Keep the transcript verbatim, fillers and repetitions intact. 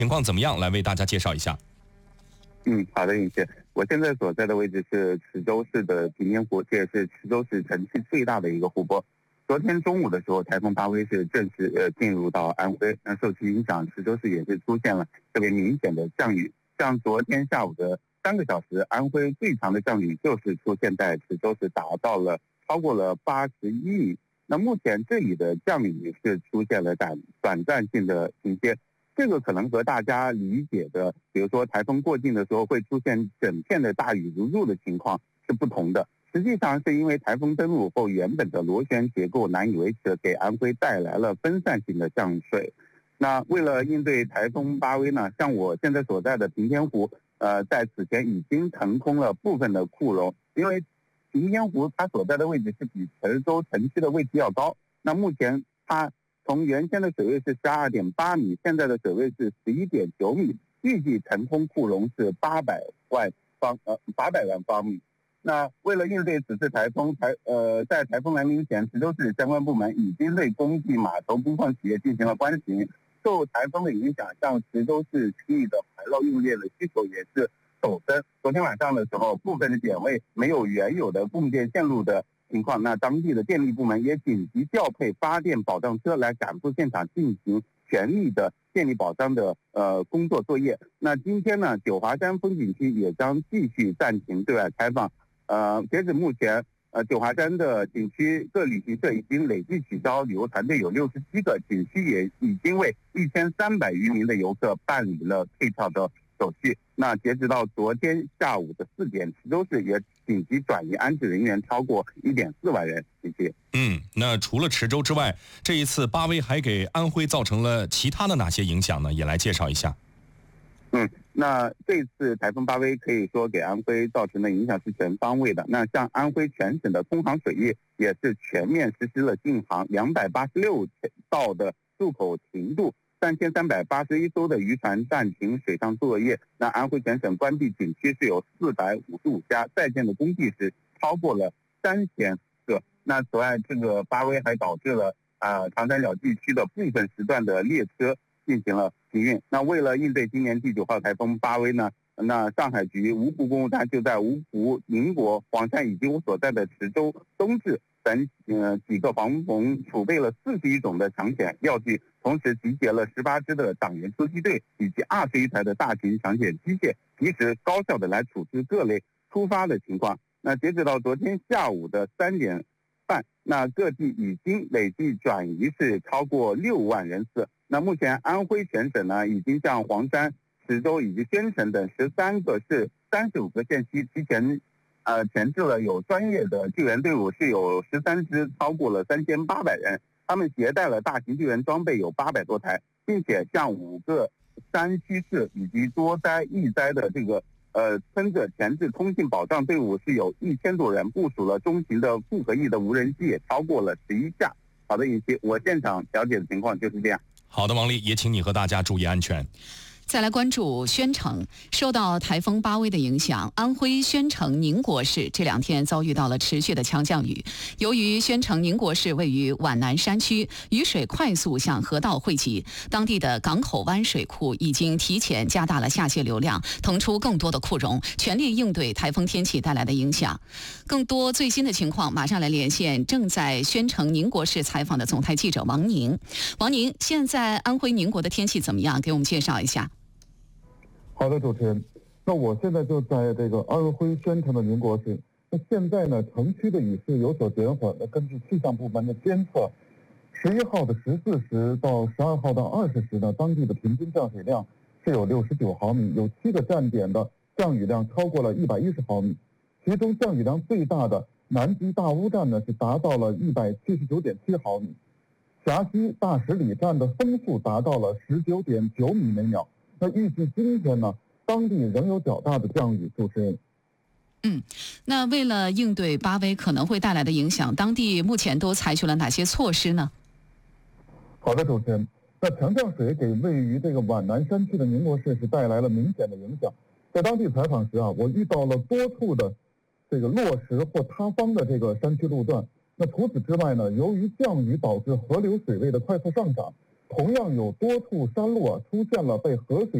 情况怎么样？来为大家介绍一下。 嗯，好的，尹姐，我现在所在的位置是池州市的平天湖，这也是池州市城区最大的一个湖泊。昨天中午的时候，台风巴威是正式呃进入到安徽，那受其影响，池州市也是出现了特别明显的降雨。像昨天下午的三个小时，安徽最长的降雨就是出现在池州市，达到了超过了八十一米。那目前这里的降雨是出现了短短暂性的停歇。这个可能和大家理解的，比如说台风过境的时候会出现整片的大雨如注的情况是不同的。实际上是因为台风登陆后，原本的螺旋结构难以维持，给安徽带来了分散性的降水。那为了应对台风巴威呢，像我现在所在的平天湖，呃，在此前已经腾空了部分的库容，因为平天湖它所在的位置是比池州城区的位置要高。那目前它从原先的水位是十二点八米，现在的水位是十一点九米，预计腾空库容是八百万方呃八百万方米。那为了应对此次台风，台呃在台风来临前，池州市相关部门已经对工地、码头、工矿企业进行了关停。受台风的影响，像池州市区域的海涝用电的需求也是陡增。昨天晚上的时候，部分的点位没有原有的供电线路的情况，那当地的电力部门也紧急调配发电保障车来赶赴现场进行全力的电力保障的呃工作作业。那今天呢，九华山风景区也将继续暂停对外开放。呃，截止目前，呃，九华山的景区各旅行社已经累计取消旅游团队有六十七个，景区也已经为一千三百余名的游客办理了退票的手续。那截止到昨天下午的四点，池州市也紧急转移安置人员超过一点四万人。谢谢。 嗯，那除了池州之外，这一次巴威还给安徽造成了其他的哪些影响呢？也来介绍一下。 嗯，那这次台风巴威可以说给安徽造成的影响是全方位的。那像安徽全省的空航水域也是全面实施了禁航，两百八十六道的入口停渡，三千三百八十一艘的渔船暂停水上作业。那安徽全省关闭景区是有四百五十五家，在建的工地是超过了三千个。那此外，这个巴威还导致了啊、呃、长三角地区的部分时段的列车进行了停运。那为了应对今年第九号台风巴威呢，那上海局芜湖公务站就在芜湖、宁国、黄山以及我所在的池州、东至等呃几个防洪储备了四十余种的抢险药剂，同时集结了十八支的党员突击队以及二十余台的大型抢险机械，及时高效的来处置各类突发的情况。那截止到昨天下午的三点半，那各地已经累计转移是超过六万人次。那目前安徽全省呢，已经向黄山、池州以及宣城等十三个市、三十五个县区提前呃前置了有专业的救援队伍，是有十三支，超过了三千八百人。他们携带了大型救援装备有八百多台，并且向五个山区市以及多灾易灾的这个呃村子前置通信保障队伍是有一千多人，部署了中型的复合翼的无人机也超过了十一架。好的，尹希，我现场了解的情况就是这样。 好的，王丽，也请你和大家注意安全。 再来关注宣城，受到台风巴威的影响，安徽宣城宁国市这两天遭遇到了持续的强降雨。由于宣城宁国市位于皖南山区，雨水快速向河道汇集，当地的港口湾水库已经提前加大了下泄流量，腾出更多的库容，全力应对台风天气带来的影响。更多最新的情况，马上来连线正在宣城宁国市采访的总台记者王宁。王宁，现在安徽宁国的天气怎么样？给我们介绍一下。 好的，主持人，那我现在就在这个安徽宣城的宁国市。那现在呢，城区的雨势有所减缓。那根据气象部门的监测，十一号的十四时到十二号的二十时呢，当地的平均降水量是有六十九毫米，有七个站点的降雨量超过了一百一十毫米。其中降雨量最大的南极大屋站呢，是达到了一百七十九点七毫米，峡西大十里站的风速达到了十九点九米每秒。那预计今天呢，当地仍有较大的降雨。主持人， 嗯，那为了应对巴威可能会带来的影响，当地目前都采取了哪些措施呢？ 好的，主持人，那强降水给位于这个皖南山区的宁国市是带来了明显的影响。在当地采访时啊，我遇到了多处的这个落石或塌方的这个山区路段。那除此之外呢，由于降雨导致河流水位的快速上涨， 同样有多处山路啊出现了被河水